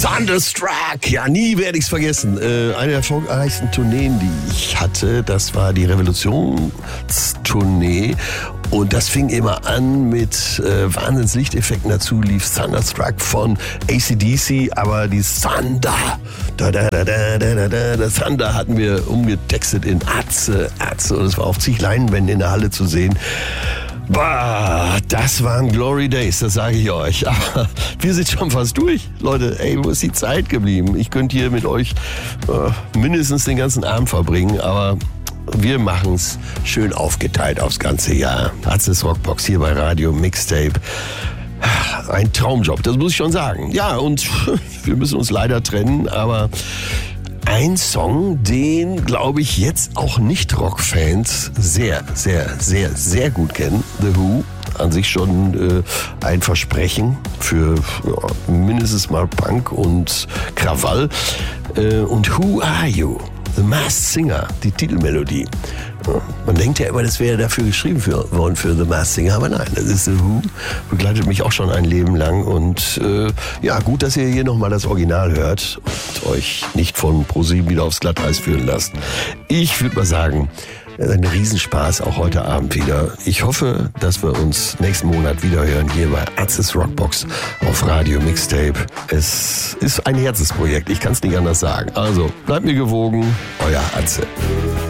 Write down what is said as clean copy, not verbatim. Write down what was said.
Thunderstruck, ja, nie werde ich es vergessen. Eine der erfolgreichsten Tourneen, die ich hatte, das war die Revolutionstournee. Und das fing immer an mit Wahnsinns-Lichteffekten. Dazu lief Thunderstruck von AC/DC, aber die Thunder, das Thunder hatten wir umgetextet in Atze. Und es war auf zig Leinwänden in der Halle zu sehen. Bah, das waren Glory Days, das sage ich euch. Aber wir sind schon fast durch. Leute, ey, wo ist die Zeit geblieben? Ich könnte hier mit euch mindestens den ganzen Abend verbringen, aber wir machen es schön aufgeteilt aufs ganze Jahr. Atzes Rockbox hier bei Radio Mixtape. Ein Traumjob, das muss ich schon sagen. Ja, und wir müssen uns leider trennen, aber ein Song, den, glaube ich, jetzt auch Nicht-Rock-Fans sehr, sehr, sehr, sehr gut kennen. The Who, an sich schon ein Versprechen für mindestens mal Punk und Krawall. Und Who Are You? The Masked Singer, die Titelmelodie. Man denkt ja immer, das wäre dafür geschrieben worden für The Masked Singer, aber nein, das ist The Who, begleitet mich auch schon ein Leben lang und ja, gut, dass ihr hier nochmal das Original hört und euch nicht von ProSieben wieder aufs Glatteis führen lasst. Ich würde mal sagen, ein Riesenspaß auch heute Abend wieder. Ich hoffe, dass wir uns nächsten Monat wieder hören hier bei Atzes Rockbox auf Radio Mixtape. Es ist ein Herzensprojekt, ich kann es nicht anders sagen. Also, bleibt mir gewogen, euer Atze.